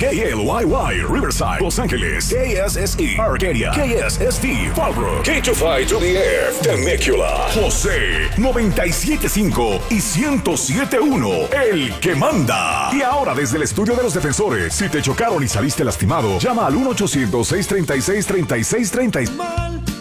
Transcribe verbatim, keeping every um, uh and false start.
K L Y Y, Riverside, Los Ángeles, K S S E, Arcadia, K S S T, Fallbrook, K two five to the F, Temecula, José, noventa y siete punto cinco y ciento siete punto uno, el que manda. Y ahora desde el estudio de los defensores, si te chocaron y saliste lastimado, llama al uno ochocientos, seiscientos treinta y seis, treinta y seis treinta.